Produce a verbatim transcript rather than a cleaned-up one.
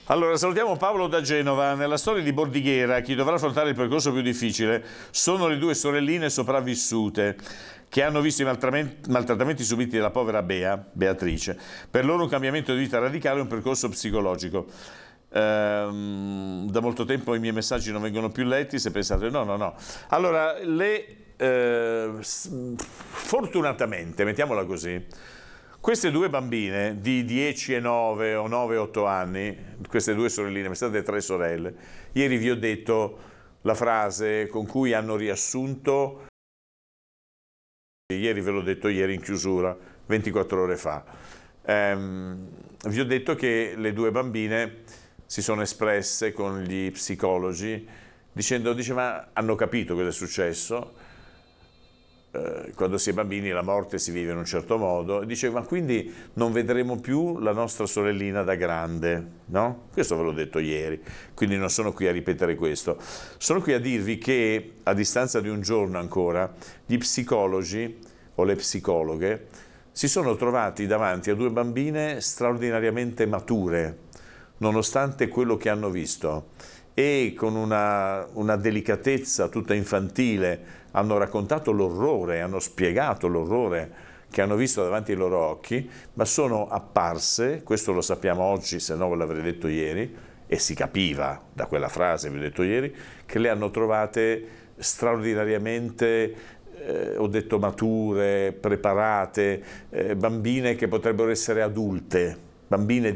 Allora, salutiamo Paolo da Genova. Nella storia di Bordighera, chi dovrà affrontare il percorso più difficile sono le due sorelline sopravvissute che hanno visto i maltrattamenti subiti dalla povera Bea, Beatrice. Per loro un cambiamento di vita radicale è un percorso psicologico. Ehm, da molto tempo i miei messaggi non vengono più letti, se pensate no, no, no. Allora, le, eh, fortunatamente, mettiamola così, queste due bambine di dieci e nove o nove e otto anni, queste due sorelline, mi state tre sorelle, ieri vi ho detto la frase con cui hanno riassunto, ieri ve l'ho detto ieri in chiusura, ventiquattro ore fa, ehm, vi ho detto che le due bambine si sono espresse con gli psicologi dicendo, dice, ma hanno capito cosa è successo. Quando si è bambini la morte si vive in un certo modo, e dice, ma quindi non vedremo più la nostra sorellina da grande, no? Questo ve l'ho detto ieri, quindi non sono qui a ripetere questo. Sono qui a dirvi che a distanza di un giorno ancora gli psicologi o le psicologhe si sono trovati davanti a due bambine straordinariamente mature, nonostante quello che hanno visto, e con una, una delicatezza tutta infantile hanno raccontato l'orrore, hanno spiegato l'orrore che hanno visto davanti ai loro occhi, ma sono apparse, questo lo sappiamo oggi, se no ve l'avrei detto ieri, e si capiva da quella frase, vi ho detto ieri, che le hanno trovate straordinariamente, eh, ho detto mature, preparate, eh, bambine che potrebbero essere adulte, bambine